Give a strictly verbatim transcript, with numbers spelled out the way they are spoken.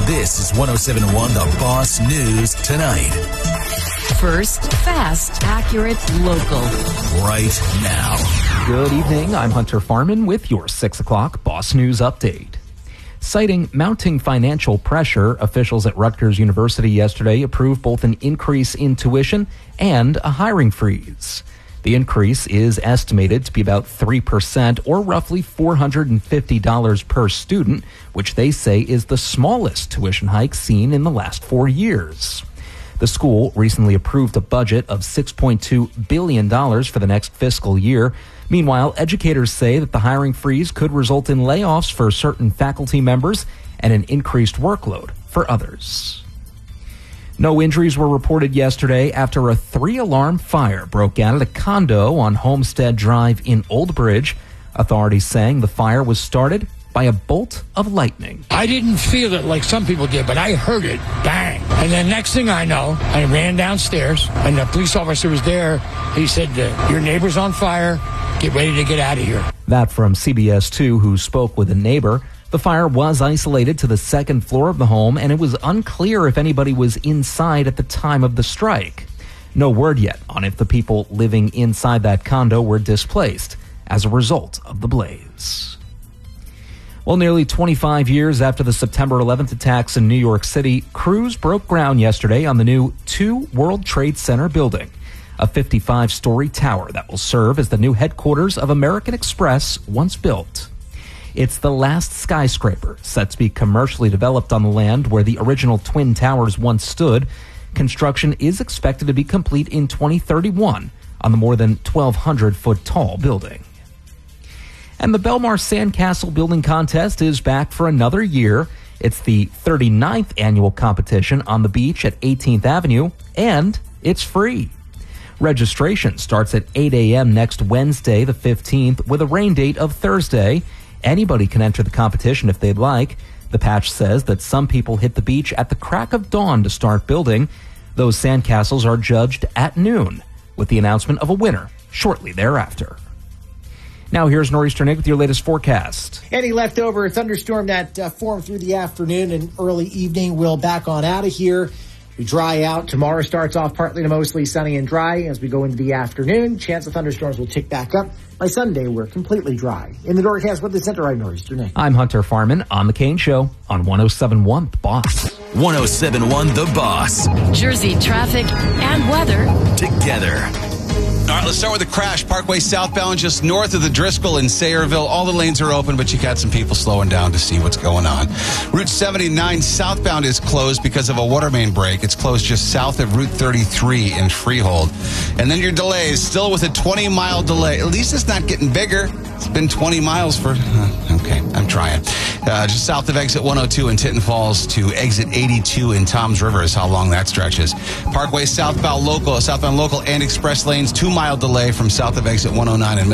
This is one oh seven point one The Boss News Tonight. First, fast, accurate, local. Right now. Good evening. I'm Hunter Farman with your six o'clock Boss News Update. Citing mounting financial pressure, officials at Rutgers University yesterday approved both an increase in tuition and a hiring freeze. The increase is estimated to be about three percent or roughly four hundred fifty dollars per student, which they say is the smallest tuition hike seen in the last four years. The school recently approved a budget of six point two billion dollars for the next fiscal year. Meanwhile, educators say that the hiring freeze could result in layoffs for certain faculty members and an increased workload for others. No injuries were reported yesterday after a three-alarm fire broke out at a condo on Homestead Drive in Old Bridge. Authorities saying the fire was started by a bolt of lightning. I didn't feel it like some people did, but I heard it, bang. And then next thing I know, I ran downstairs, and the police officer was there. He said, your neighbor's on fire. Get ready to get out of here. That from C B S two, who spoke with a neighbor. The fire was isolated to the second floor of the home, and it was unclear if anybody was inside at the time of the strike. No word yet on if the people living inside that condo were displaced as a result of the blaze. Well, nearly twenty-five years after the September eleventh attacks in New York City, crews broke ground yesterday on the new two World Trade Center building, a fifty-five story tower that will serve as the new headquarters of American Express once built. It's the last skyscraper set to be commercially developed on the land where the original Twin Towers once stood. Construction is expected to be complete in twenty thirty-one on the more than twelve hundred foot tall building. And the Belmar Sandcastle Building Contest is back for another year. It's the thirty-ninth annual competition on the beach at eighteenth Avenue, and it's free. Registration starts at eight a.m. next Wednesday, the fifteenth, with a rain date of Thursday. Anybody can enter the competition if they'd like. The patch says that some people hit the beach at the crack of dawn to start building. Those sandcastles are judged at noon, with the announcement of a winner shortly thereafter. Now here's Nor'easter Nick with your latest forecast. Any leftover thunderstorm that uh, formed through the afternoon and early evening will back on out of here. We dry out. Tomorrow starts off partly to mostly sunny and dry. As we go into the afternoon, chance of thunderstorms will tick back up. By Sunday, we're completely dry. In the Norcast Weather Center, I'm Nor'easter Nick. I'm Hunter Farman on The Kane Show on one oh seven point one The Boss. one oh seven point one The Boss. Jersey traffic and weather together. All right, let's start with the crash. Parkway southbound just north of the Driscoll in Sayreville. All the lanes are open, but you got some people slowing down to see what's going on. Route seventy-nine southbound is closed because of a water main break. It's closed just south of Route thirty-three in Freehold. And then your delays, still with a twenty mile delay. At least it's not getting bigger. It's been twenty miles for... Uh, okay, I'm trying. Uh, just south of exit one oh two in Tinton Falls to exit eighty-two in Toms River is how long that stretches. Parkway southbound local, southbound local and express lanes, two mile delay from south of exit one oh nine in